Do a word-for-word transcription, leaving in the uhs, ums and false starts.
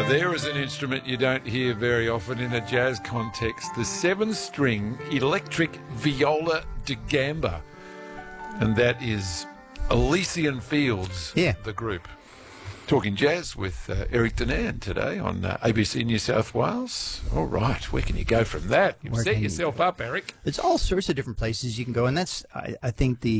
Now, there is an instrument you don't hear very often in a jazz context, the seven-string electric viola da gamba. And that is Elysian Fields, Yeah. the group. Talking jazz with uh, Eric Danan today on uh, A B C New South Wales. All right, where can you go from that? You've Where set can you yourself up, Eric. There's all sorts of different places you can go, and that's, I, I think, the